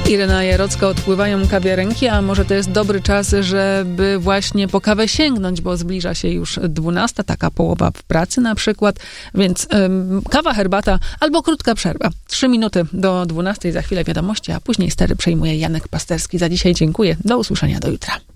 Irena Jarocka, odpływają kawiarenki, a może to jest dobry czas, żeby właśnie po kawę sięgnąć, bo zbliża się już 12, taka połowa w pracy na przykład, więc kawa, herbata albo krótka przerwa. 3 minuty do 12, za chwilę wiadomości, a później stery przejmuje Janek Pasterski. Za dzisiaj dziękuję, do usłyszenia, do jutra.